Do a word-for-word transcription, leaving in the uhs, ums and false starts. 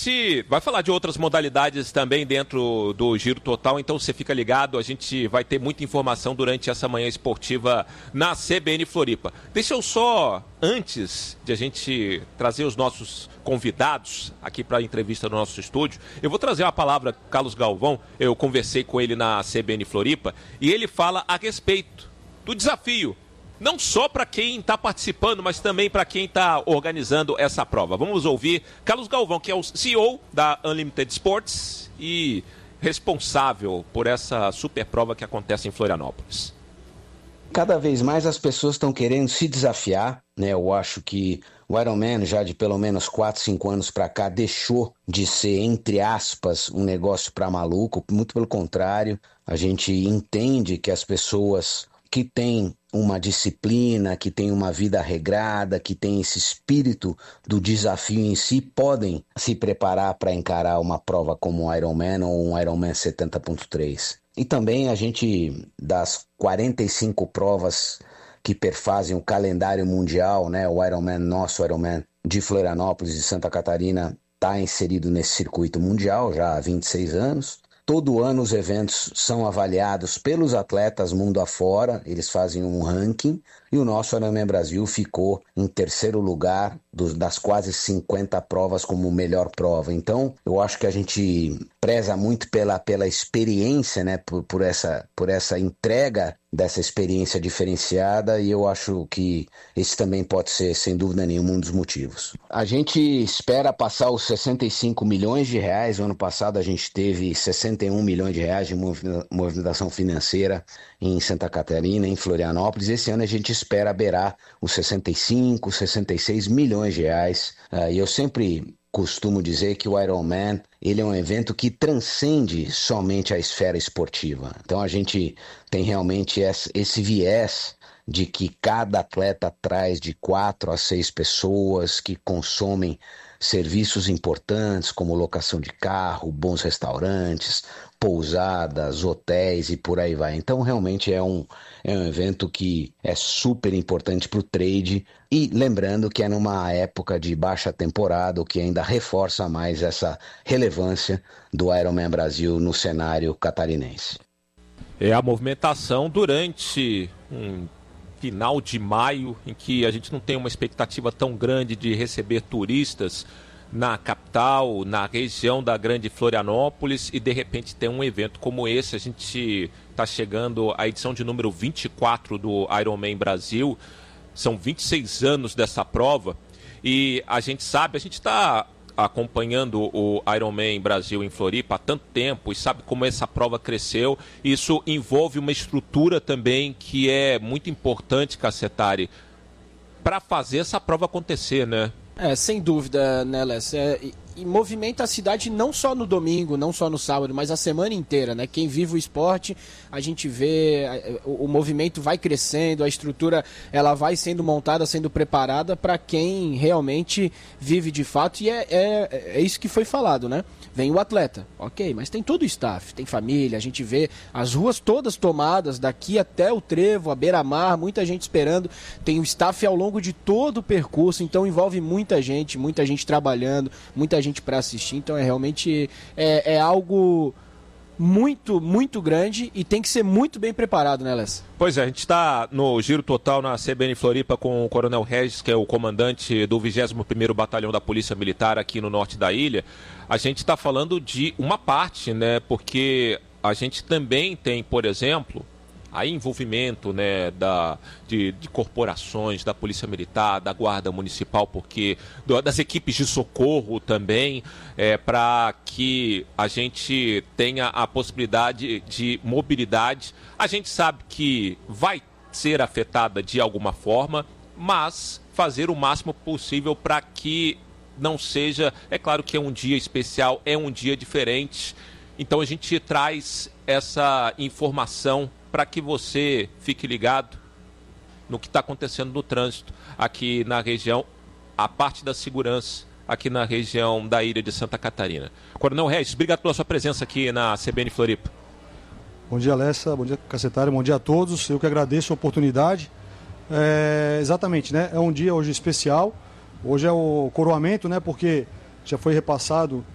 gente vai falar de outras modalidades também dentro do Giro Total, então você fica ligado, a gente vai ter muita informação durante essa manhã esportiva na C B N Floripa. Deixa eu só, antes de a gente trazer os nossos convidados aqui para a entrevista no nosso estúdio, eu vou trazer uma palavra, Carlos Galvão, eu conversei com ele na C B N Floripa, e ele fala a respeito do desafio, não só para quem está participando, mas também para quem está organizando essa prova. Vamos ouvir Carlos Galvão, que é o C E O da Unlimited Sports e responsável por essa super prova que acontece em Florianópolis. Cada vez mais as pessoas estão querendo se desafiar, né? Eu acho que o Ironman já de pelo menos quatro, cinco anos para cá deixou de ser, entre aspas, um negócio para maluco. Muito pelo contrário, a gente entende que as pessoas que têm uma disciplina, que têm uma vida regrada, que têm esse espírito do desafio em si, podem se preparar para encarar uma prova como um Ironman ou um Ironman setenta ponto três. E também a gente, das quarenta e cinco provas que perfazem o calendário mundial, né, o Ironman nosso, o Ironman de Florianópolis e Santa Catarina, está inserido nesse circuito mundial já há vinte e seis anos. Todo ano os eventos são avaliados pelos atletas mundo afora, eles fazem um ranking, e o nosso Ironman Brasil ficou em terceiro lugar dos, das quase cinquenta provas como melhor prova. Então, eu acho que a gente preza muito pela, pela experiência, né, por, por, essa, por essa entrega dessa experiência diferenciada, e eu acho que esse também pode ser, sem dúvida nenhuma, um dos motivos. A gente espera passar os sessenta e cinco milhões de reais. O ano passado a gente teve sessenta e um milhões de reais de movimentação financeira em Santa Catarina, em Florianópolis. Esse ano a gente espera beirar os sessenta e cinco, sessenta e seis milhões de reais. E eu sempre costumo dizer que o Ironman, ele é um evento que transcende somente a esfera esportiva. Então a gente tem realmente esse viés de que cada atleta traz de quatro a seis pessoas que consomem serviços importantes como locação de carro, bons restaurantes, pousadas, hotéis e por aí vai. Então realmente é um, é um evento que é super importante para o trade, e lembrando que é numa época de baixa temporada, o que ainda reforça mais essa relevância do Ironman Brasil no cenário catarinense. É a movimentação durante um final de maio, em que a gente não tem uma expectativa tão grande de receber turistas na capital, na região da grande Florianópolis, e de repente tem um evento como esse. A gente está chegando à edição de número vinte e quatro do Ironman Brasil, são vinte e seis anos dessa prova, e a gente sabe, a gente está acompanhando o Ironman Brasil em Floripa há tanto tempo e sabe como essa prova cresceu. Isso envolve uma estrutura também que é muito importante, Cassetari, para fazer essa prova acontecer, né? É, sem dúvida, né, Lécio? É, e, e movimenta a cidade não só no domingo, não só no sábado, mas a semana inteira, né? Quem vive o esporte, a gente vê, o, o movimento vai crescendo, a estrutura ela vai sendo montada, sendo preparada para quem realmente vive de fato, e é, é, é isso que foi falado, né? Vem o atleta, ok, mas tem todo o staff, tem família, a gente vê as ruas todas tomadas, daqui até o Trevo, a beira-mar, muita gente esperando, tem o staff ao longo de todo o percurso, então envolve muita gente, muita gente trabalhando, muita gente para assistir, então é realmente é, é algo muito, muito grande e tem que ser muito bem preparado, né, Lécio? Pois é, a gente está no Giro Total na C B N Floripa com o Coronel Regis, que é o comandante do vigésimo primeiro Batalhão da Polícia Militar aqui no norte da ilha. A gente está falando de uma parte, né, porque a gente também tem, por exemplo, aí envolvimento, né, da, de, de corporações, da Polícia Militar, da Guarda Municipal, porque do, das equipes de socorro também, é, para que a gente tenha a possibilidade de mobilidade. A gente sabe que vai ser afetada de alguma forma, mas fazer o máximo possível para que não seja... É claro que é um dia especial, é um dia diferente, então a gente traz essa informação para que você fique ligado no que está acontecendo no trânsito aqui na região, a parte da segurança aqui na região da ilha de Santa Catarina. Coronel Regis, obrigado pela sua presença aqui na C B N Floripa. Bom dia, Lessa, bom dia, Cassetari, bom dia a todos. Eu que agradeço a oportunidade. É, exatamente, né? É um dia hoje especial. Hoje é o coroamento, né? Porque já foi repassado